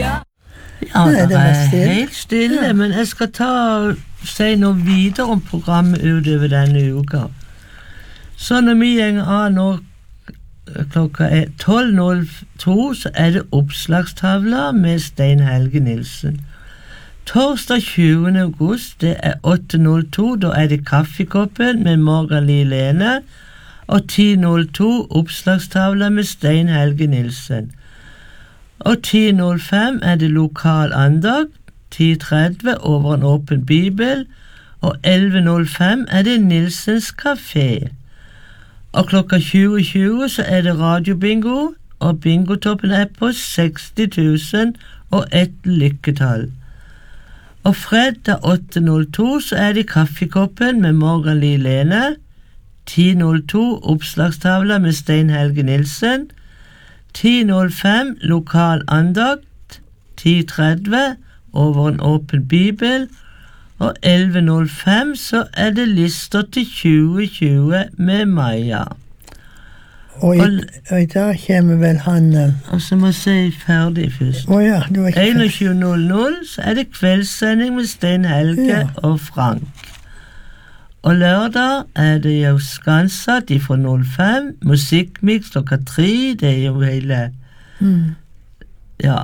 Ja, det er helt stille, men jeg skal si noe videre om programmet utover denne uka. Så når vi gjenger av nå, klokka 12.02, så er det oppslagstavla med Stein Helge Nilsen. Torsdag 20. august, det er 8.02, da er det Kaffekoppen med Morgan Lie Lene, og 10.02 oppslagstavla med Stein Helge Nilsen. Og 10.05 er det lokal andakt, 10.30 over en åpen bibel, og 11.05 er det Nilsens Café. Og klokka 20.20 så er det radiobingo, og bingotoppen er på 60.000 og et lykketall. Og fredag 8.02 så er det Kaffekoppen med Morgan Lie Lene, 10.02 oppslagstavla med Stein Helge Nilsen, 10.05 lokal andakt, 10.30 over en åpen bibel, og 11.05 så er det lister til 2020 med Maja. Og i dag kommer vel han... Og så må jeg si ferdig først. 21.00 så er det kveldssending med Stein Helge og Frank. Og lørdag er det jo Skansa, de får 05, musikkmix klokka 3, det er jo hele... Ja.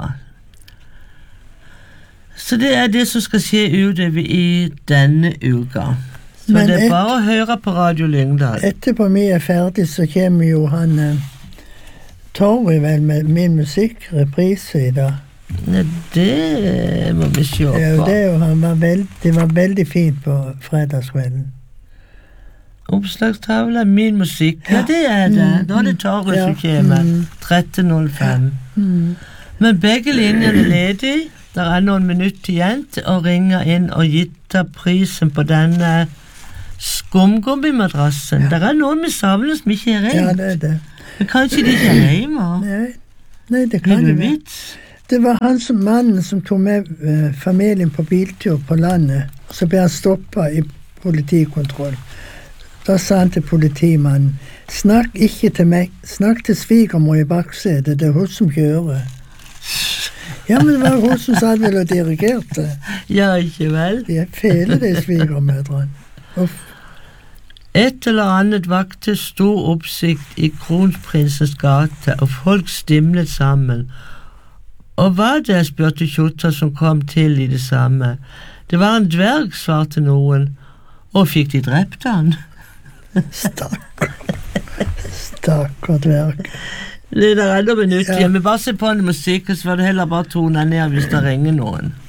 Så det er det som skal skje utover i denne uka. Så men det er bare å høre på Radio Lyngdal. Etterpå vi er ferdig, så kommer jo han Torvi vel med min musikk, reprise i dag. Nei, det må vi se på. Ja, det var veldig fint på fredagskvelden. Oppslagstavla, min musikk, ja det er det. Da er det Torvi som kommer, 13.05. Men begge linjene er ledige. Der er noen minutter igjen til å ringe inn og gitte prisen på denne skumgummimadrassen. Der er noen vi savner som ikke er ringt. Ja, det er det. Men kanskje de ikke er hjemme? Nei, det kan det være. Det var mannen som tog med familien på biltur på landet, og så ble han stoppet i politikontroll. Da sa han til politimannen, snakk ikke til meg, snakk til svigermor i baksetet, det er hun som kjører. Ja, men det var hun som satt vel og dirigerte. Ja, ikke vel? De er fele, de svigermødrene. Et eller annet vakte stor oppsikt i Kronsprinsens gate, og folk stimlet sammen. Og hva det, spurte Kjota som kom til i det samme. Det var en dverg, svarte noen. Og fikk de drept han? Stakkar dverg. Det er enda minutter, men bare se på en musikk, så var det heller bare tone ned hvis det ringer noen.